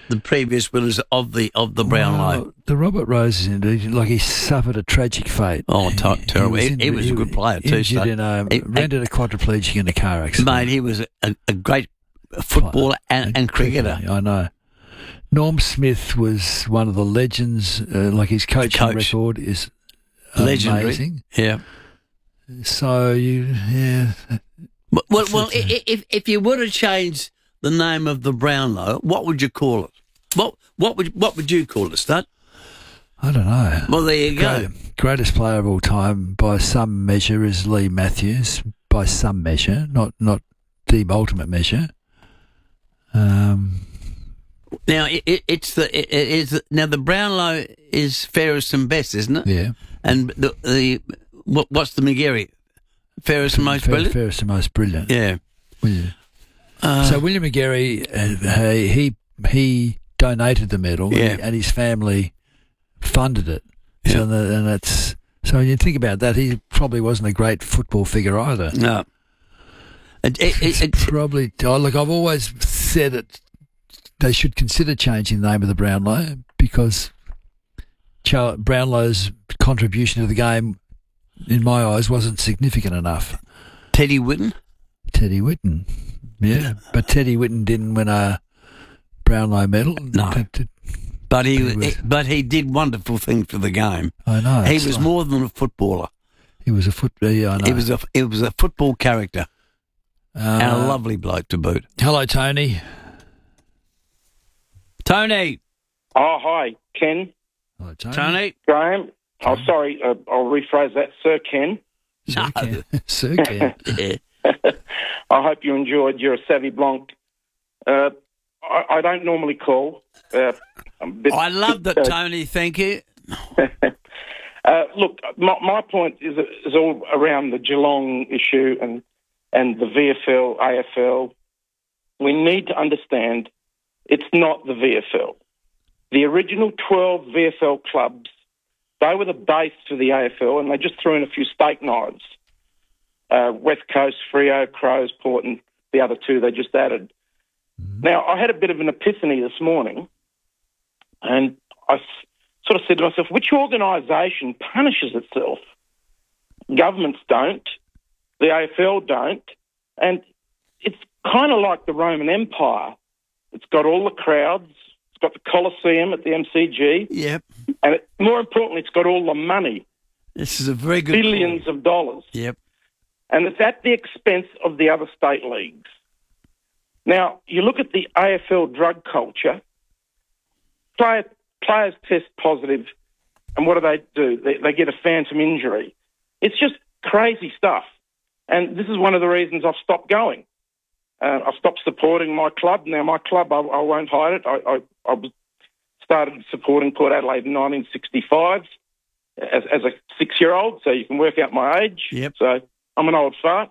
the previous winners of the Brownlow? The Robert Rose, indeed, like he suffered a tragic fate. Oh, terrible! He was a good player too. Injured rendered a quadriplegic in a car accident. Mate, he was a great footballer and cricketer. I know. Norm Smith was one of the legends. Like his coaching record is legendary. Amazing. Yeah. So Well, if you were to change the name of the Brownlow, what would you call it? What would you call it, Stud? I don't know. Well, there you go. Greatest player of all time by some measure is Lee Matthews. By some measure, not the ultimate measure. Now now the Brownlow is fairest and best, isn't it? Yeah. And what's the McGarry? Fairest and most brilliant. Fairest and most brilliant. Yeah. So William McGarry, he donated the medal, and his family funded it. So so when you think about that, he probably wasn't a great football figure either. No. Probably. Look, I've always said that they should consider changing the name of the Brownlow because Brownlow's contribution to the game, in my eyes, wasn't significant enough. Teddy Whitten, yeah. But Teddy Whitten didn't win a Brownlow medal. No. But he did wonderful things for the game. I know. He was more than a footballer. He was a footballer. Yeah, I know. He was a football character and a lovely bloke to boot. Hello, Tony. Tony. Oh, hi, Ken. Hello, Tony. Tony. Graham. Oh, sorry. I'll rephrase that. Sir Ken. Sir Ken. Yeah. I hope you enjoyed your Savvy Blanc. I don't normally call. I love that, Tony. Thank you. Look, my point is all around the Geelong issue and the VFL, AFL. We need to understand it's not the VFL. The original 12 VFL clubs, they were the base for the AFL, and they just threw in a few steak knives. West Coast, Freo, Crows, Port, and the other two they just added. Now, I had a bit of an epiphany this morning, and I sort of said to myself, which organisation punishes itself? Governments don't, the AFL don't, and it's kind of like the Roman Empire. It's got all the crowds, it's got the Colosseum at the MCG, Yep. and more importantly, it's got all the money. This is a very good Billions of dollars. Yep. And it's at the expense of the other state leagues. Now, you look at the AFL drug culture, players test positive, and what do? They get a phantom injury. It's just crazy stuff. And this is one of the reasons I've stopped going. I've stopped supporting my club. Now, my club, I won't hide it. I started supporting Port Adelaide in 1965 as a 6-year-old, so you can work out my age. Yep. So I'm an old fart.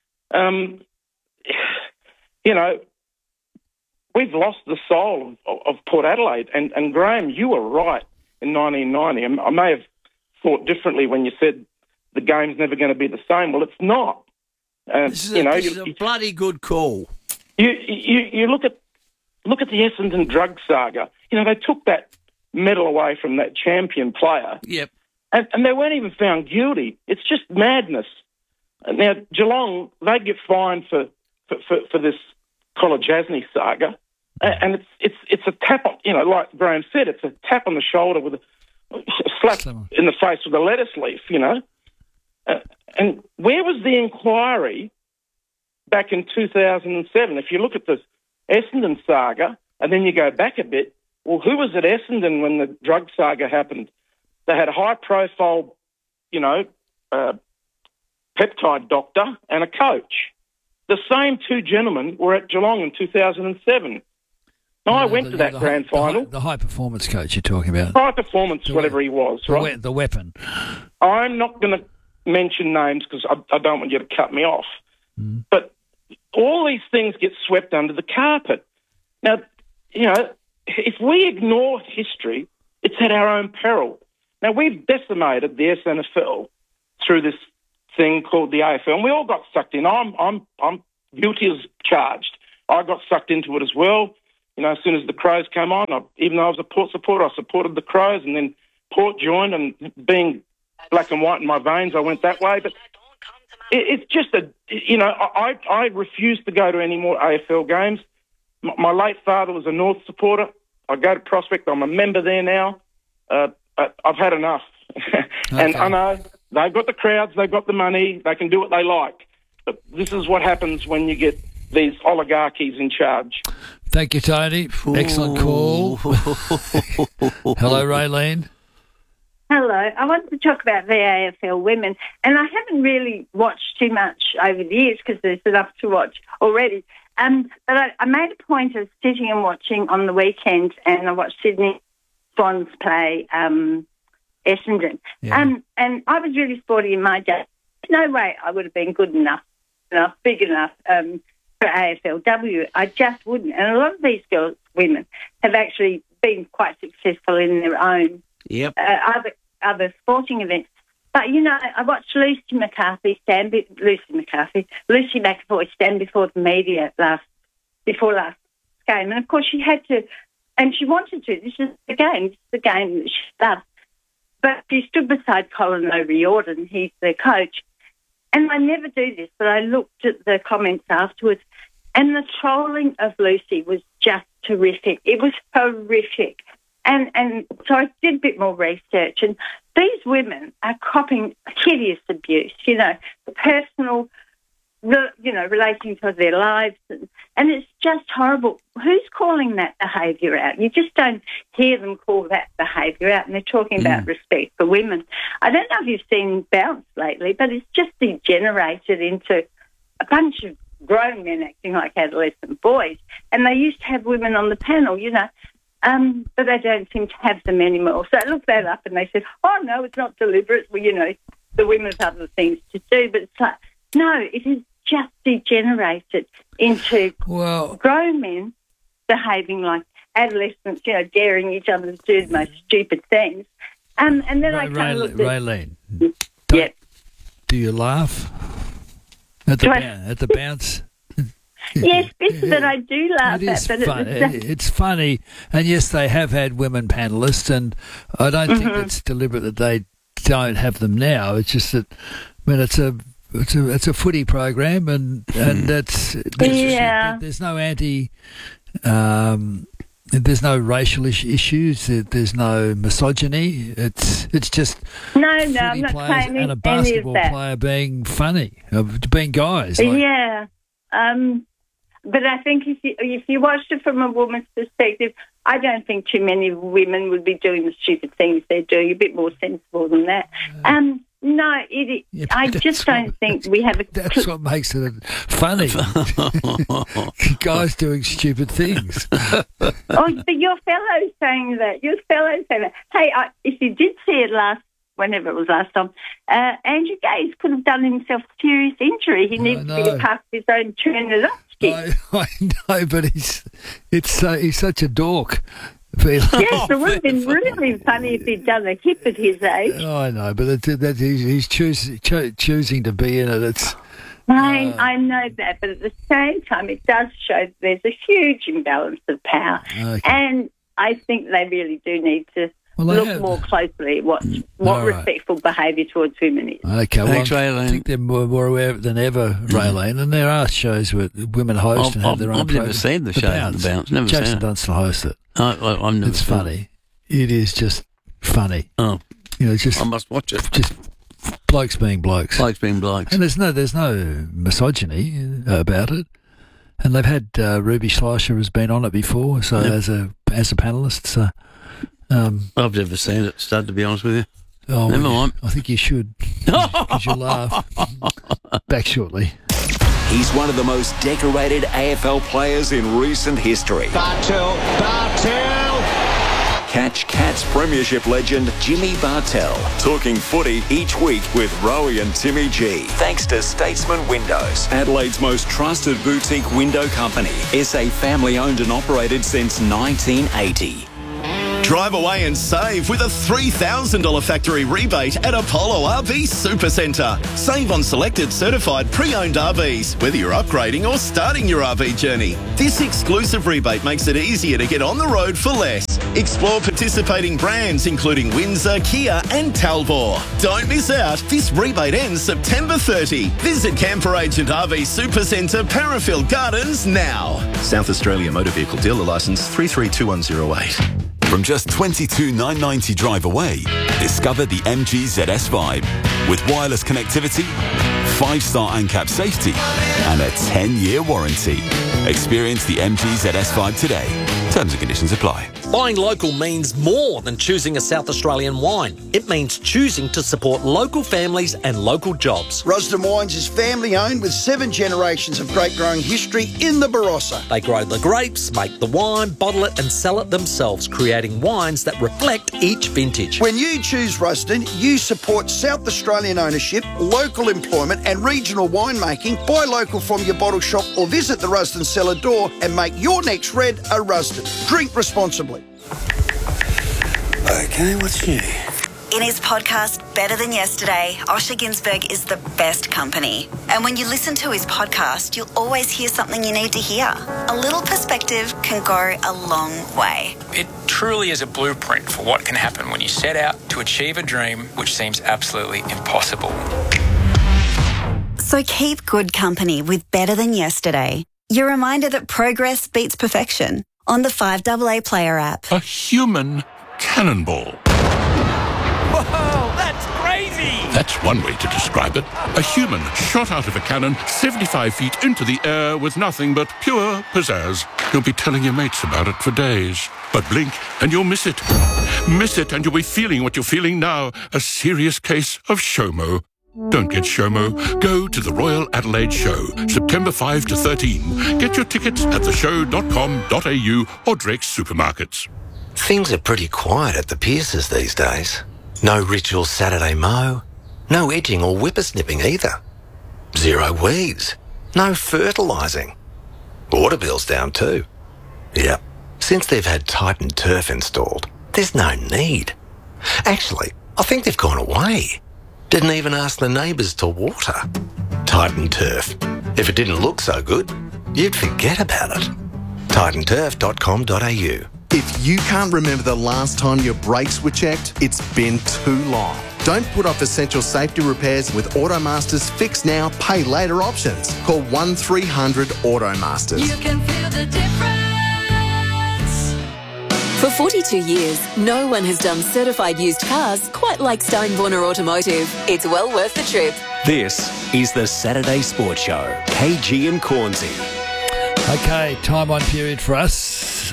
You know, we've lost the soul of Port Adelaide. And Graham, you were right in 1990. I may have thought differently when you said the game's never going to be the same. Well, it's not. This is a bloody good call. You look at the Essendon drug saga. You know, they took that medal away from that champion player. Yep. And they weren't even found guilty. It's just madness. Now, Geelong, they get fined for this Kolodjasny saga, and it's a tap on, you know, like Graham said, it's a tap on the shoulder with a slap in the face with a lettuce leaf, you know. And where was the inquiry back in 2007? If you look at the Essendon saga, and then you go back a bit, well, who was at Essendon when the drug saga happened? They had a high-profile, you know, peptide doctor and a coach. The same two gentlemen were at Geelong in 2007. Now, I went to that grand final. The high-performance coach you're talking about. High-performance, whatever he was, right? The weapon. I'm not going to mention names because I don't want you to cut me off. But all these things get swept under the carpet. Now, you know, if we ignore history, it's at our own peril. Now, we've decimated the SNFL through this thing called the AFL, and we all got sucked in. I'm guilty as charged. I got sucked into it as well. as soon as the Crows came on, even though I was a Port supporter, I supported the Crows, and then Port joined, and being black and white in my veins, I went that way. But it's just I refuse to go to any more AFL games. My late father was a North supporter. I go to Prospect. I'm a member there now. I've had enough. And I know they've got the crowds, they've got the money, they can do what they like. But this is what happens when you get these oligarchies in charge. Thank you, Tony. Excellent call. Hello, Raylene. Hello. I wanted to talk about the AFL women, and I haven't really watched too much over the years because there's enough to watch already. But I made a point of sitting and watching on the weekend, and I watched Sydney Swans play Essendon. Yeah. And I was really sporty in my day. No way I would have been good enough, big enough for AFLW. I just wouldn't. And a lot of these women have actually been quite successful in their own other sporting events. But, I watched Lucy McCavoy stand before the media before last game. And, of course, she had to, and she wanted to. This is the game that she loves. But she stood beside Colin O'Riordan. He's the coach. And I never do this, but I looked at the comments afterwards, and the trolling of Lucy was just terrific. It was horrific. And so I did a bit more research, and these women are copping hideous abuse, personal, relating to their lives, and it's just horrible. Who's calling that behaviour out? You just don't hear them call that behaviour out, and they're talking about respect for women. I don't know if you've seen Bounce lately, but it's just degenerated into a bunch of grown men acting like adolescent boys, and they used to have women on the panel, but they don't seem to have them anymore. So I looked that up, and they said, oh, no, it's not deliberate. Well, the women have other things to do, but it's like, no, it is just degenerated into grown men behaving like adolescents, daring each other to do the most stupid things. And then I kind of looked at... Raylene, yep. Do you laugh at the bounce? Yes, bits of it I do laugh at. But it's funny. And yes, they have had women panellists, and I don't think it's deliberate that they don't have them now. It's just that, it's a footy program, and there's no there's no racial issues. There's no misogyny. It's just no. I'm not saying and a basketball player being funny, being guys. But I think if you watched it from a woman's perspective, I don't think too many women would be doing the stupid things they're doing. A bit more sensible than that. No, I just don't think we have a... That's what makes it funny. Guys doing stupid things. But your fellow's saying that. Hey, if you did see it whenever it was last time, Andrew Gaze could have done himself serious injury. He needed to be past his own Trinidad. I know, but he's such a dork. Yes, it would have been really funny if he'd done a hip at his age. Oh, I know, but he's choosing to be in it. I know that, but at the same time, it does show there's a huge imbalance of power. Okay. And I think they really do need to look more closely at what respectful behaviour towards women is. Okay, thanks, Raylene. I think they're more aware than ever, Raylene, and there are shows where women host and have their own program. I've never seen the show, The Bounce. Never Jason seen it. Dunstall hosts it. I've never It's funny. It is just funny. Oh. It's just... I must watch it. Just blokes being blokes. Blokes being blokes. And there's no misogyny about it. And they've had Ruby Schleicher has been on it before, so as a panellist, so... I've never seen it, Stud, to be honest with you. Oh, never mind. I think you should, because you'll laugh. Back shortly. He's one of the most decorated AFL players in recent history. Bartel. Catch Cats Premiership legend Jimmy Bartel. Talking footy each week with Rowie and Timmy G. Thanks to Statesman Windows, Adelaide's most trusted boutique window company. SA family owned and operated since 1980. Drive away and save with a $3,000 factory rebate at Apollo RV Supercentre. Save on selected certified pre-owned RVs, whether you're upgrading or starting your RV journey. This exclusive rebate makes it easier to get on the road for less. Explore participating brands including Windsor, Kia and Talbot. Don't miss out. This rebate ends September 30. Visit Camper Agent RV Supercentre, Parafield Gardens now. South Australia Motor Vehicle Dealer Licence 332108. From just $22,990 drive away, discover the MG ZS Vibe. With wireless connectivity, 5-star ANCAP safety, and a 10-year warranty. Experience the MG ZS Vibe today. Terms and conditions apply. Buying local means more than choosing a South Australian wine. It means choosing to support local families and local jobs. Rusden Wines is family owned with 7 generations of grape growing history in the Barossa. They grow the grapes, make the wine, bottle it and sell it themselves, creating wines that reflect each vintage. When you choose Rusden, you support South Australian ownership, local employment and regional winemaking. Buy local from your bottle shop or visit the Rusden cellar door and make your next red a Rusden. Drink responsibly. Okay, what's new? In his podcast, Better Than Yesterday, Osher Günsberg is the best company. And when you listen to his podcast, you'll always hear something you need to hear. A little perspective can go a long way. It truly is a blueprint for what can happen when you set out to achieve a dream which seems absolutely impossible. So keep good company with Better Than Yesterday. Your reminder that progress beats perfection on the 5AA Player app. A human cannonball. Whoa, that's crazy! That's one way to describe it. A human shot out of a cannon 75 feet into the air with nothing but pure pizzazz. You'll be telling your mates about it for days. But blink and you'll miss it. Miss it and you'll be feeling what you're feeling now. A serious case of SHOMO. Don't get SHOMO. Go to the Royal Adelaide Show, September 5 to 13. Get your tickets at theshow.com.au or Drake's supermarkets. Things are pretty quiet at the Pierces these days. No ritual Saturday mow. No edging or whippersnipping either. 0 weeds. No fertilising. Water bill's down too. Yep. Since they've had Titan Turf installed, there's no need. Actually, I think they've gone away. Didn't even ask the neighbours to water. Titan Turf. If it didn't look so good, you'd forget about it. TitanTurf.com.au. If you can't remember the last time your brakes were checked, it's been too long. Don't put off essential safety repairs with Automaster's Fix Now, Pay Later options. Call 1300 Automasters. You can feel the difference. For 42 years, no one has done certified used cars quite like Steinborner Automotive. It's well worth the trip. This is the Saturday Sports Show. KG and Cornsey. Okay, time on period for us.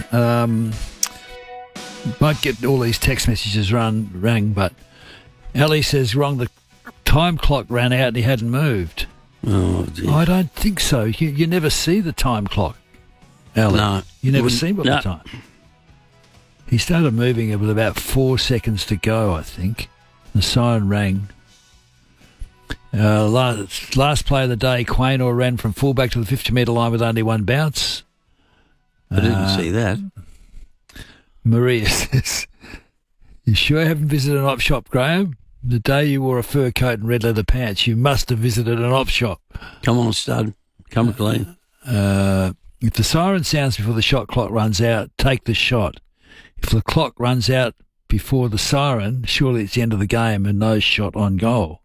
Might get all these text messages rang, but Ali says wrong. The time clock ran out and he hadn't moved. Oh, dear. I don't think so. You never see the time clock, Ali. No. You never see what the time. He started moving it with about 4 seconds to go, I think. The siren rang. Last play of the day, Quaynor ran from fullback to the 50-metre line with only one bounce. I didn't see that. Maria says, you sure haven't visited an op shop, Graham? The day you wore a fur coat and red leather pants, you must have visited an op shop. Come on, stud. Come clean. If the siren sounds before the shot clock runs out, take the shot. If the clock runs out before the siren, surely it's the end of the game and no shot on goal.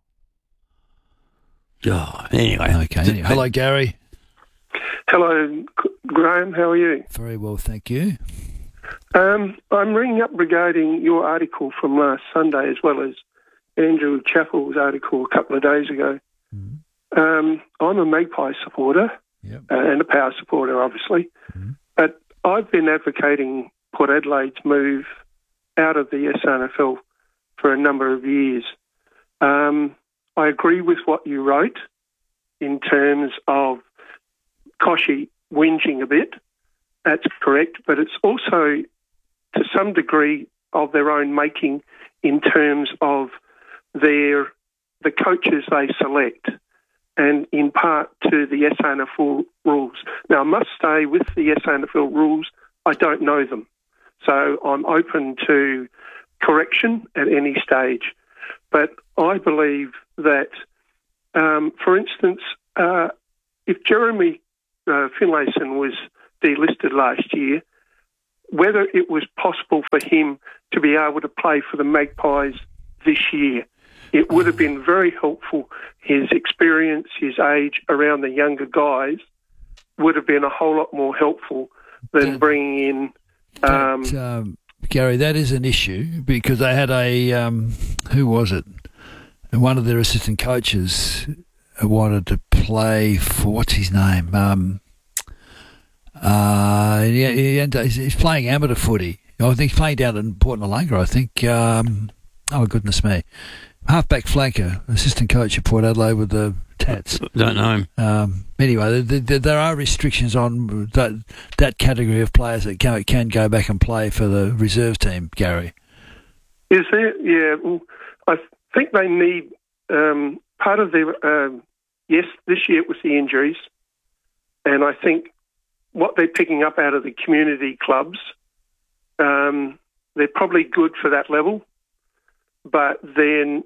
Oh, anyway. Okay. Anyway. Hello, Gary. Hello, Graham. How are you? Very well, thank you. I'm ringing up regarding your article from last Sunday as well as Andrew Chappell's article a couple of days ago. I'm a Magpie supporter and a Power supporter, obviously. But I've been advocating Port Adelaide's move out of the SANFL for a number of years. I agree with what you wrote in terms of Koshi whinging a bit. That's correct, but it's also to some degree of their own making in terms of the coaches they select and in part to the SANFL rules. Now, I must say with the SANFL rules, I don't know them. So I'm open to correction at any stage. But I believe that, for instance, if Jeremy Finlayson was delisted last year, whether it was possible for him to be able to play for the Magpies this year, it would have been very helpful. His experience, his age around the younger guys would have been a whole lot more helpful than bringing in... Gary, that is an issue because they had who was it? One of their assistant coaches wanted to play for, what's his name? He's playing amateur footy. I think he's playing down in Port Noarlunga, I think. Oh, goodness me. Halfback flanker, assistant coach at Port Adelaide with the Tats. Don't know him. Anyway, there are restrictions on that category of players that can go back and play for the reserve team, Gary. Is there? Yeah. Well, I think they need part of their... yes, this year it was the injuries. And I think what they're picking up out of the community clubs, they're probably good for that level. But then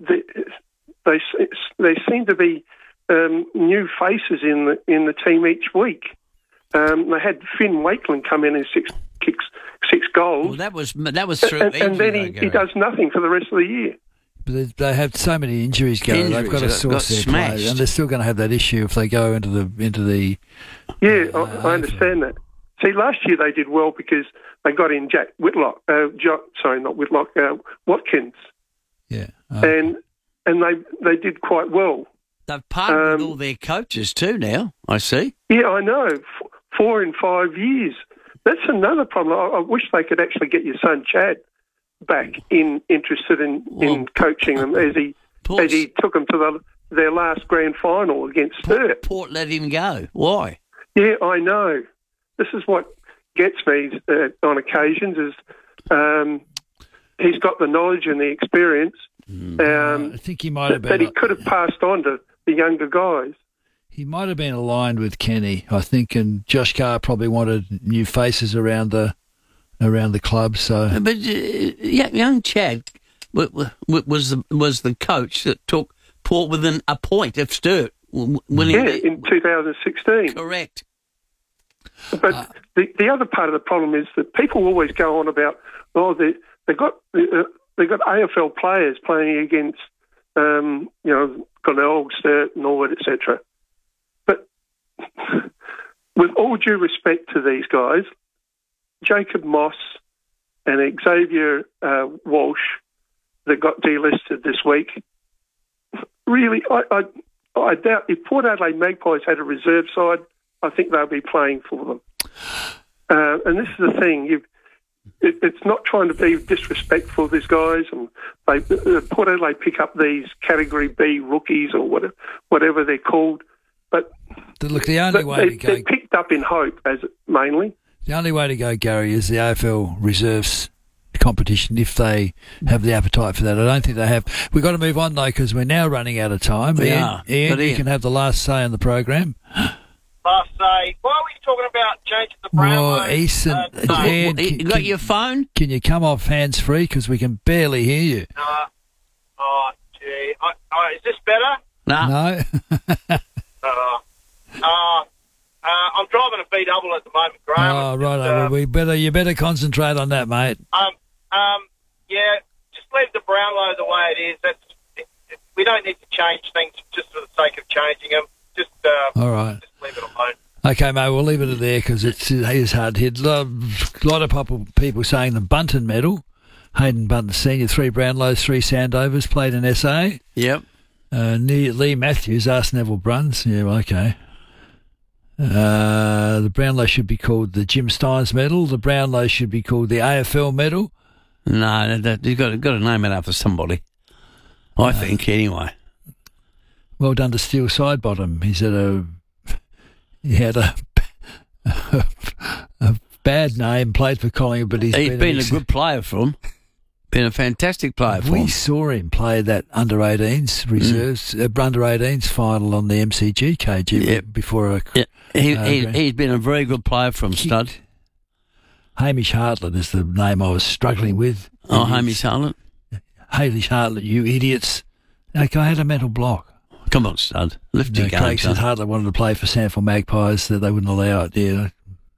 they seem to be new faces in the team each week. They had Finn Wakeland come in and kick six goals. Well, that was through and then he does nothing for the rest of the year. But they have so many injuries going. They've got to source their play, and they're still going to have that issue if they go into the. Yeah, I understand that. See, last year they did well because they got in Jack Whitlock. Not Whitlock. Watkins. Yeah, and they did quite well. They've partnered with all their coaches too now, I see. Yeah, I know. 4 in 5 years. That's another problem. I wish they could actually get your son Chad back interested in coaching them as he took them to their last grand final against Sturt. Port let him go. Why? Yeah, I know. This is what gets me on occasions is he's got the knowledge and the experience. I think he might have been... that he could have passed on to the younger guys. He might have been aligned with Kenny, I think, and Josh Carr probably wanted new faces around the club. So, but young Chad was the coach that took Port within a point of Sturt. In 2016. Correct. But the other part of the problem is that people always go on about they got AFL players playing against Glenelg, Sturt, Norwood, etc. But with all due respect to these guys, Jacob Moss and Xavier Walsh that got delisted this week, really, I doubt if Port Adelaide Magpies had a reserve side, I think they'll be playing for them. And this is the thing, it's not trying to be disrespectful of these guys, and Port Adelaide pick up these Category B rookies or whatever they're called, but look, the only way to go, they're picked up in hope as mainly. The only way to go, Gary, is the AFL reserves competition if they have the appetite for that. I don't think they have. We've got to move on, though, because we're now running out of time. Ian, you can have the last say on the program. Last say. Why are we talking about changing the Brownlow? Ian, you got your phone? Can you come off hands-free, because we can barely hear you? Gee. Is this better? No. I'm driving a B-double at the moment, Graham. Oh, right. You better concentrate on that, mate. Yeah, just leave the Brownlow the way it is. We don't need to change things just for the sake of changing them. Just all right. Just leave it alone. Okay, mate, we'll leave it there because it is hard to hit. A lot of people saying the Bunton medal. Hayden Bunton Senior, 3 Brownlows, 3 Sandovers, played in SA. Yep. Lee Matthews asked Neville Bruns. Yeah, okay. The Brownlow should be called the Jim Steins medal. The Brownlow should be called the AFL medal. No, you've got to name it after somebody. I think, anyway. Well done to Steele Sidebottom. He had a bad name, played for Collingwood, but he's been a good player for him. Been a fantastic player for him. We saw him play that under-18s reserves, under-18s final on the MCG KG before he's been a very good player from Stud. Hamish Hartlett is the name I was struggling with. Oh, Hamish Hartlett. Hamish Hartlett, you idiots. Okay, I had a mental block. Come on, stud. Lift your game. Craig said Hartlett wanted to play for Sanford Magpies, that they wouldn't allow it. Yeah.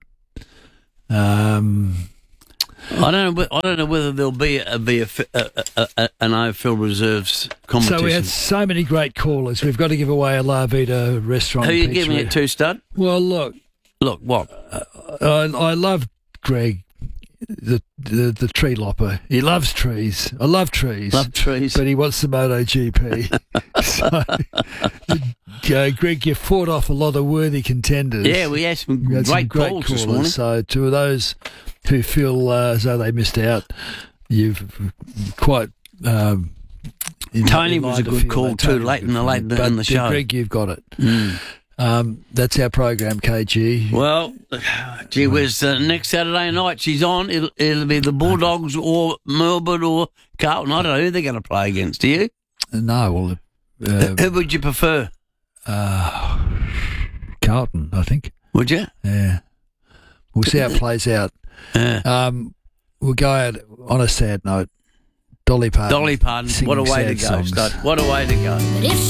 I don't know whether there'll be an AFL Reserves competition. So we had so many great callers. We've got to give away a La Vida restaurant. Who are you giving it to, stud? Well, look, what? I love Greg, the tree lopper. He loves trees. I love trees. Love trees. But he wants the MotoGP. So, Greg, you fought off a lot of worthy contenders. Yeah, we had some great calls this morning. So to those who feel as though they missed out, you've quite... Tony was a good call too, late in the show. Greg, you've got it. That's our program, KG. Well, gee whiz, next Saturday night she's on. It'll be the Bulldogs or Melbourne or Carlton. I don't know who they're going to play against. Do you? No. Well, who would you prefer? Carlton, I think. Would you? Yeah. We'll see how it plays out. We'll go out on a sad note. Dolly Parton. What a way to go, stud. What a way to go.